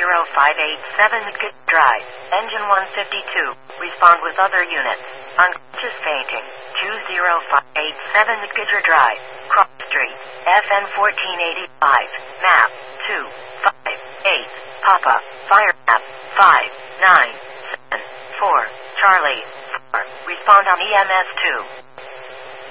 Drive. Engine 152. Respond with other units. Unconscious fainting. 20587 Drive. Cross Street. FN 1485. Map 258. Papa. Fire map 5974. Charlie 4. Respond on EMS 2.